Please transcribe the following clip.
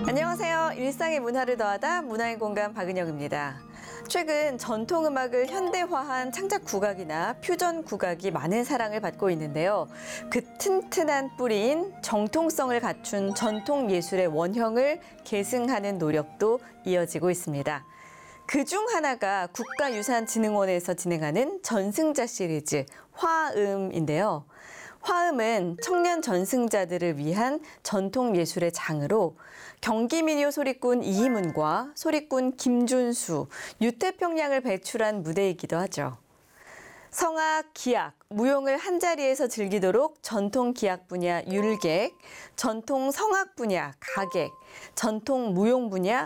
안녕하세요. 일상의 문화를 더하다 문화의 공간 박은영입니다. 최근 전통음악을 현대화한 창작 국악이나 퓨전 국악이 많은 사랑을 받고 있는데요. 그 튼튼한 뿌리인 정통성을 갖춘 전통 예술의 원형을 계승하는 노력도 이어지고 있습니다. 그중 하나가 국가유산진흥원에서 진행하는 전승자 시리즈 화음인데요. 화음은 청년 전승자들을 위한 전통 예술의 장으로 경기민요 소리꾼 이희문과 소리꾼 김준수, 유태평양을 배출한 무대이기도 하죠. 성악, 기악, 무용을 한자리에서 즐기도록 전통 기악 분야 율객, 전통 성악 분야 가객, 전통 무용 분야